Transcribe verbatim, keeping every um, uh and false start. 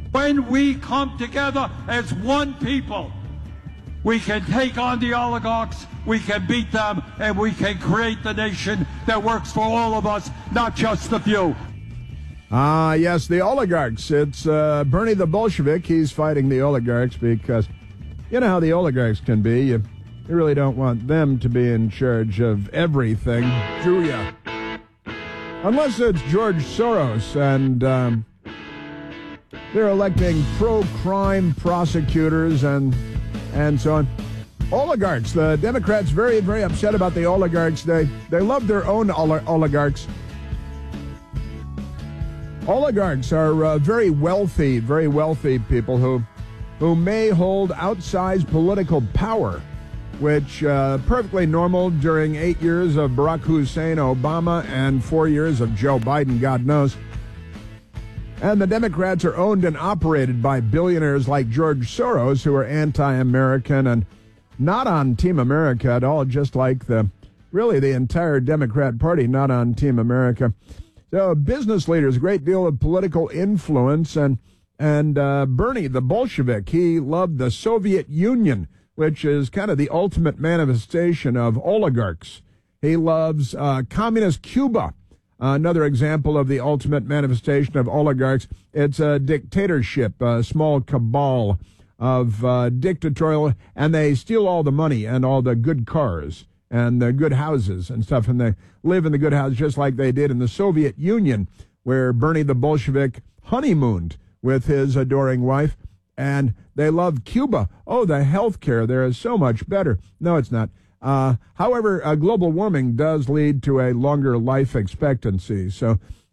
When we come together as one people, we can take on the oligarchs, we can beat them, and we can create the nation that works for all of us, not just the few. Ah, uh, yes, the oligarchs. It's uh, Bernie the Bolshevik. He's fighting the oligarchs because you know how the oligarchs can be. You, you really don't want them to be in charge of everything, do ya? Unless it's George Soros, and um, they're electing pro-crime prosecutors and and so on. Oligarchs. The Democrats very, very upset about the oligarchs. They they love their own oli- oligarchs. Oligarchs are uh, very wealthy, very wealthy people who who may hold outsized political power, which uh, perfectly normal during eight years of Barack Hussein Obama and four years of Joe Biden, God knows. And the Democrats are owned and operated by billionaires like George Soros, who are anti-American and not on Team America at all, just like the really the entire Democrat Party, not on Team America. So business leaders, a great deal of political influence, and and uh, Bernie the Bolshevik, he loved the Soviet Union, which is kind of the ultimate manifestation of oligarchs. He loves uh, communist Cuba, uh, another example of the ultimate manifestation of oligarchs. It's a dictatorship, a small cabal of uh, dictatorial, and they steal all the money and all the good cars and the good houses and stuff, and they live in the good houses just like they did in the Soviet Union, where Bernie the Bolshevik honeymooned with his adoring wife, and they loved Cuba. Oh, the health care there is so much better. No, it's not. Uh, however, uh, global warming does lead to a longer life expectancy, so